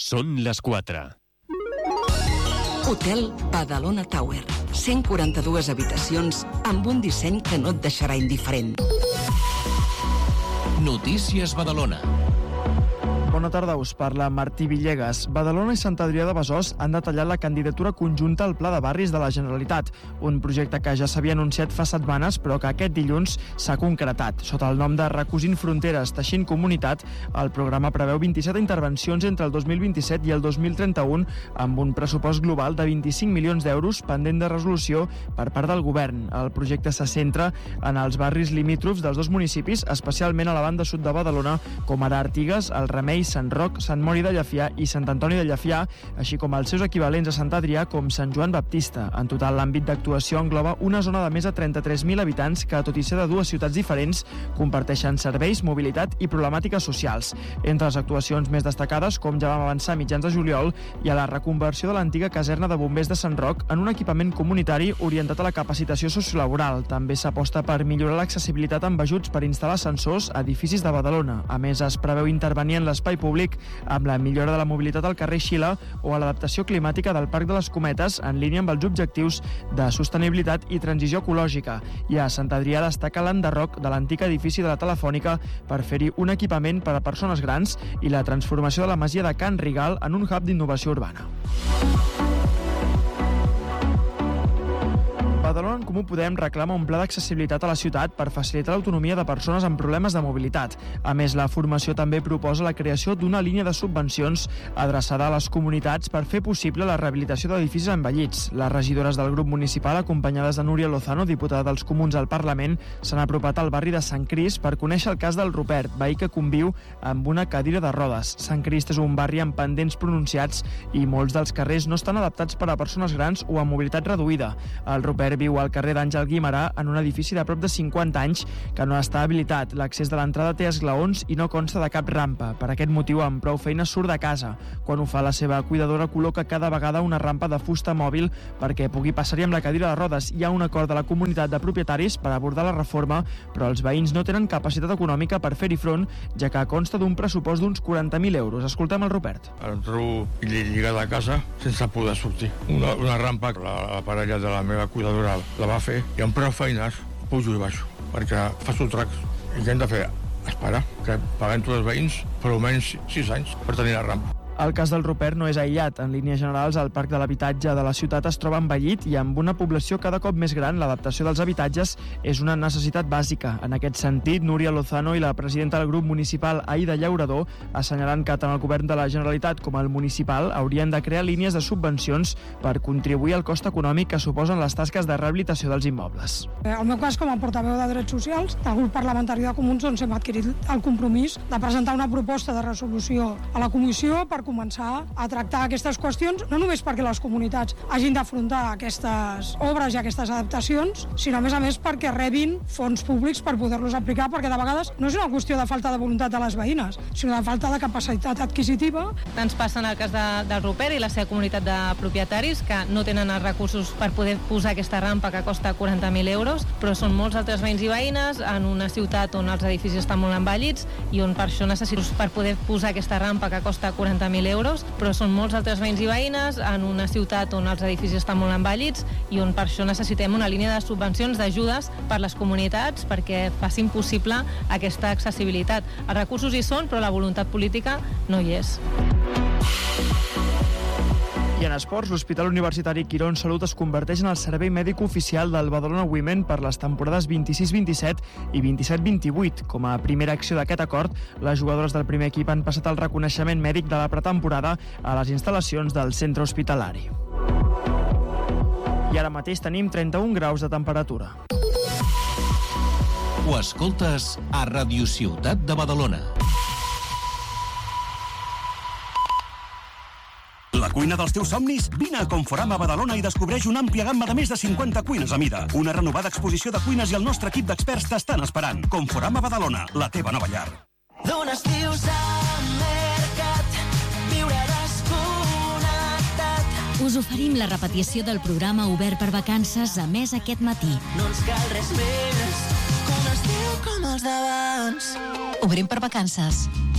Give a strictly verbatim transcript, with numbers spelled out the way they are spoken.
Són les quatre. Hotel Badalona Tower. cent quaranta-dues habitacions amb un disseny que no et deixarà indiferent. Notícies Badalona. Bona tarda, us parla Martí Villegas. Badalona i Sant Adrià de Besòs han detallat la candidatura conjunta al Pla de Barris de la Generalitat, un projecte que ja s'havia anunciat fa setmanes però que aquest dilluns s'ha concretat. Sota el nom de Recosint Fronteres, Teixint Comunitat, el programa preveu vint-i-set intervencions entre el dos mil vint-i-set i el dos mil trenta-u amb un pressupost global de vint-i-cinc milions d'euros pendent de resolució per part del govern. El projecte se centra en els barris limítrofs dels dos municipis, especialment a la banda sud de Badalona, com ara Artigues, el Remei, Sant Roc, Sant Mori de Llefià i Sant Antoni de Llefià, així com els seus equivalents a Sant Adrià com Sant Joan Baptista. En total, l'àmbit d'actuació engloba una zona de més de trenta-tres mil habitants que, tot i ser de dues ciutats diferents, comparteixen serveis, mobilitat i problemàtiques socials. Entre les actuacions més destacades, com ja vam avançar a mitjans de juliol, hi ha la reconversió de l'antiga caserna de bombers de Sant Roc en un equipament comunitari orientat a la capacitació sociolaboral. També s'aposta per millorar l'accessibilitat amb ajuts per instal·lar ascensors a edificis de Badalona. A més, es preveu intervenir en l'espai públic amb la millora de la mobilitat al carrer Xile o a l'adaptació climàtica del Parc de les Cometes en línia amb els objectius de sostenibilitat i transició ecològica. I a Sant Adrià destaca l'enderroc de l'antic edifici de la Telefònica per fer-hi un equipament per a persones grans i la transformació de la masia de Can Rigal en un hub d'innovació urbana. Badalona en Comú Podem reclama un pla d'accessibilitat a la ciutat per facilitar l'autonomia de persones amb problemes de mobilitat. A més, la formació també proposa la creació d'una línia de subvencions adreçada a les comunitats per fer possible la rehabilitació d'edificis envellits. Les regidores del grup municipal, acompanyades de Núria Lozano, diputada dels Comuns al Parlament, s'han apropat al barri de Sant Crist per conèixer el cas del Rupert, veí que conviu amb una cadira de rodes. Sant Crist és un barri amb pendents pronunciats i molts dels carrers no estan adaptats per a persones grans o amb mobilitat reduïda. El Rupert viu al carrer d'Àngel Guimarà en un edifici de prop de cinquanta anys que no està habilitat. L'accés de l'entrada té esglaons i no consta de cap rampa. Per aquest motiu, amb prou feines surt de casa. Quan ho fa, la seva cuidadora col·loca cada vegada una rampa de fusta mòbil perquè pugui passar-hi amb la cadira de rodes. Hi ha un acord de la comunitat de propietaris per abordar la reforma, però els veïns no tenen capacitat econòmica per fer-hi front, ja que consta d'un pressupost d'uns quaranta mil euros. Escoltem el Rupert. Em trobo lligada a casa sense poder sortir. Una, una rampa, la, la parella de la meva cuidadora la va fer i amb prou feines pujo i baixo perquè faig un trac i què hem de fer? Esperar que paguem tots els veïns per almenys sis anys per tenir la rampa. El cas del Rupert no és aïllat. En línies generals, el parc de l'habitatge de la ciutat es troba envellit i amb una població cada cop més gran, l'adaptació dels habitatges és una necessitat bàsica. En aquest sentit, Núria Lozano i la presidenta del grup municipal, Aida Llaurador, assenyalant que tant el govern de la Generalitat com el municipal haurien de crear línies de subvencions per contribuir al cost econòmic que suposen les tasques de rehabilitació dels immobles. En el meu cas, com a portaveu de Drets Socials del grup parlamentari de Comuns, doncs hem adquirit el compromís de presentar una proposta de resolució a la comissió per començar a tractar aquestes qüestions, no només perquè les comunitats hagin d'afrontar aquestes obres i aquestes adaptacions, sinó a més a més perquè rebin fons públics per poder-los aplicar, perquè de vegades no és una qüestió de falta de voluntat de les veïnes, sinó de falta de capacitat adquisitiva. Ens passa en el cas de, del Rupert i la seva comunitat de propietaris que no tenen els recursos per poder posar aquesta rampa que costa quaranta mil euros, però són molts altres veïns i veïnes en una ciutat on els edificis estan molt envellits i on per això necessito per poder posar aquesta rampa que costa quaranta mil euros, però són molts altres veïns i veïnes en una ciutat on els edificis estan molt envellits i on per això necessitem una línia de subvencions, d'ajudes per les comunitats perquè facin possible aquesta accessibilitat. Els recursos hi són, però la voluntat política no hi és. I en esports, l'Hospital Universitari Quirón Salut es converteix en el servei mèdic oficial del Badalona Women per les temporades vint-i-sis vint-i-set i vint-i-set vint-i-vuit. Com a primera acció d'aquest acord, les jugadores del primer equip han passat el reconeixement mèdic de la pretemporada a les instal·lacions del centre hospitalari. I ara mateix tenim trenta-un graus de temperatura. Ho escoltes a Radio Ciutat de Badalona. La cuina dels teus somnis? Vine a Conforama Badalona i descobreix una àmplia gamma de més de cinquanta cuines a mida. Una renovada exposició de cuines i el nostre equip d'experts t'estan esperant. Conforama Badalona, la teva nova llar. D'un estiu al mercat, viure desconnectat. Us oferim la repetició del programa Obert per Vacances a més aquest matí. No ens cal res més que un estiu com els d'abans. Obrim per Vacances.